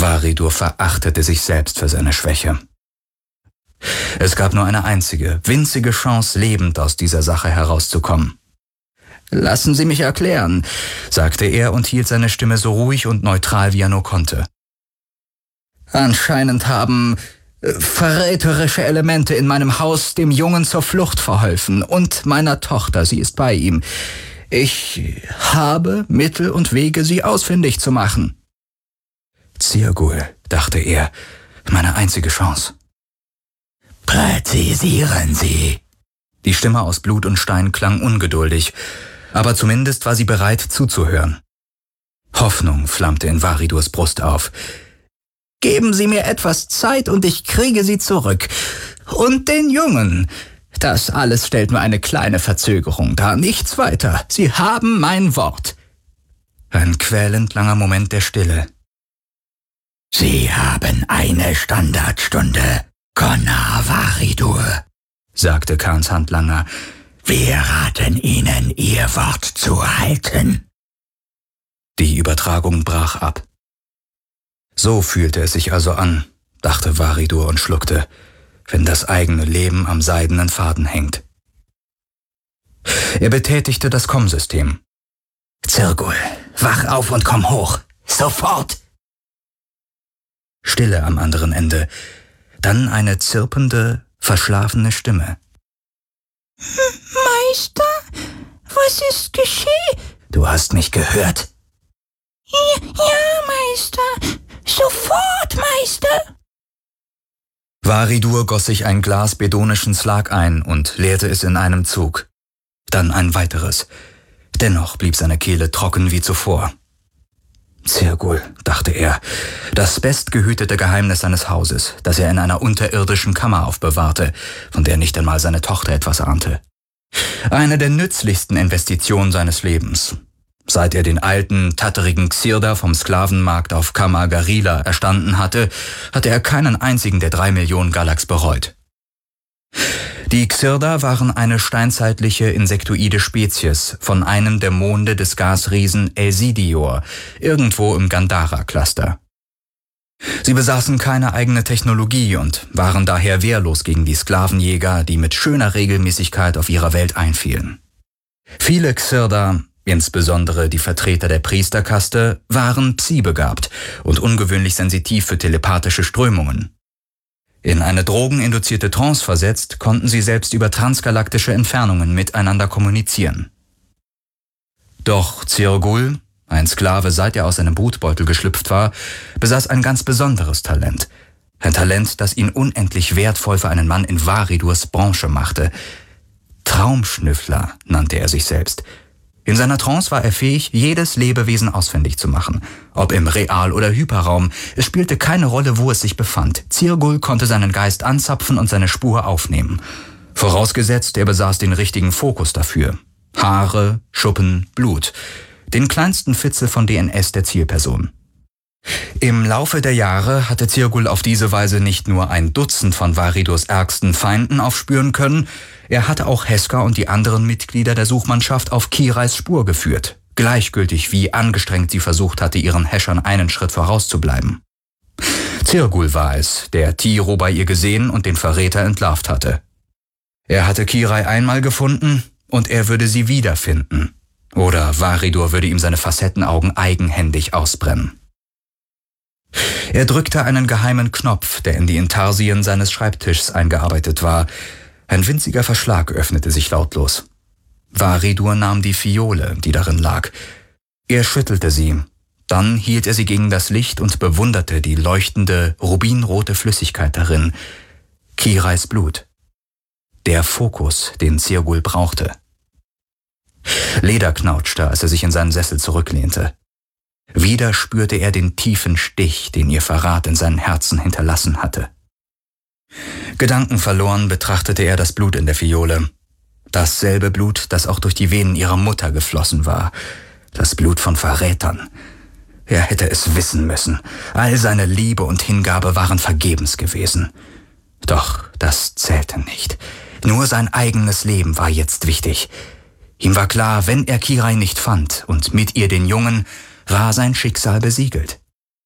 Varidur verachtete sich selbst für seine Schwäche. Es gab nur eine einzige, winzige Chance, lebend aus dieser Sache herauszukommen. »Lassen Sie mich erklären«, sagte er und hielt seine Stimme so ruhig und neutral, wie er nur konnte. »Anscheinend haben verräterische Elemente in meinem Haus dem Jungen zur Flucht verholfen und meiner Tochter, sie ist bei ihm. Ich habe Mittel und Wege, sie ausfindig zu machen.« »Zirgul«, dachte er, »meine einzige Chance.« »Präzisieren Sie.« Die Stimme aus Blut und Stein klang ungeduldig, aber zumindest war sie bereit zuzuhören. Hoffnung flammte in Varidurs Brust auf. »Geben Sie mir etwas Zeit und ich kriege sie zurück. Und den Jungen. Das alles stellt nur eine kleine Verzögerung dar, nichts weiter. Sie haben mein Wort.« Ein quälend langer Moment der Stille. »Sie haben eine Standardstunde, Konar Varidur«, sagte Khans Handlanger. »Wir raten Ihnen, Ihr Wort zu halten.« Die Übertragung brach ab. So fühlte es sich also an, dachte Varidur und schluckte, wenn das eigene Leben am seidenen Faden hängt. Er betätigte das Kommsystem. »Zirgul, wach auf und komm hoch. Sofort!« Stille am anderen Ende. Dann eine zirpende, verschlafene Stimme. »Meister, was ist geschehen?« »Du hast mich gehört?« Ja, Meister. Sofort, Meister.« Varidur goss sich ein Glas bedonischen Slag ein und leerte es in einem Zug. Dann ein weiteres. Dennoch blieb seine Kehle trocken wie zuvor. Zirgul, dachte er, das bestgehütete Geheimnis seines Hauses, das er in einer unterirdischen Kammer aufbewahrte, von der nicht einmal seine Tochter etwas ahnte. Eine der nützlichsten Investitionen seines Lebens. Seit er den alten, tatterigen Xirda vom Sklavenmarkt auf Kamar Garila erstanden hatte, hatte er keinen einzigen der 3 Millionen Galax bereut. Die Xirda waren eine steinzeitliche insektoide Spezies von einem der Monde des Gasriesen Elsidior, irgendwo im Gandhara-Cluster. Sie besaßen keine eigene Technologie und waren daher wehrlos gegen die Sklavenjäger, die mit schöner Regelmäßigkeit auf ihrer Welt einfielen. Viele Xirda, insbesondere die Vertreter der Priesterkaste, waren psi-begabt und ungewöhnlich sensitiv für telepathische Strömungen. In eine drogeninduzierte Trance versetzt, konnten sie selbst über transgalaktische Entfernungen miteinander kommunizieren. Doch Zirgul, ein Sklave, seit er aus seinem Brutbeutel geschlüpft war, besaß ein ganz besonderes Talent. Ein Talent, das ihn unendlich wertvoll für einen Mann in Varidurs Branche machte. Traumschnüffler nannte er sich selbst. In seiner Trance war er fähig, jedes Lebewesen ausfindig zu machen. Ob im Real- oder Hyperraum, es spielte keine Rolle, wo es sich befand. Zirgul konnte seinen Geist anzapfen und seine Spur aufnehmen. Vorausgesetzt, er besaß den richtigen Fokus dafür. Haare, Schuppen, Blut. Den kleinsten Fitzel von DNS der Zielperson. Im Laufe der Jahre hatte Zirgul auf diese Weise nicht nur ein Dutzend von Varidurs ärgsten Feinden aufspüren können, er hatte auch Heska und die anderen Mitglieder der Suchmannschaft auf Kirais Spur geführt, gleichgültig wie angestrengt sie versucht hatte, ihren Häschern einen Schritt vorauszubleiben. Zirgul war es, der Tiro bei ihr gesehen und den Verräter entlarvt hatte. Er hatte Kirai einmal gefunden und er würde sie wiederfinden. Oder Varidur würde ihm seine Facettenaugen eigenhändig ausbrennen. Er drückte einen geheimen Knopf, der in die Intarsien seines Schreibtischs eingearbeitet war. Ein winziger Verschlag öffnete sich lautlos. Varidur nahm die Fiole, die darin lag. Er schüttelte sie. Dann hielt er sie gegen das Licht und bewunderte die leuchtende, rubinrote Flüssigkeit darin. Kirais Blut. Der Fokus, den Zirgul brauchte. Leder knauschte, als er sich in seinen Sessel zurücklehnte. Wieder spürte er den tiefen Stich, den ihr Verrat in seinem Herzen hinterlassen hatte. Gedankenverloren betrachtete er das Blut in der Fiole. Dasselbe Blut, das auch durch die Venen ihrer Mutter geflossen war. Das Blut von Verrätern. Er hätte es wissen müssen. All seine Liebe und Hingabe waren vergebens gewesen. Doch das zählte nicht. Nur sein eigenes Leben war jetzt wichtig. Ihm war klar, wenn er Kirai nicht fand und mit ihr den Jungen, war sein Schicksal besiegelt.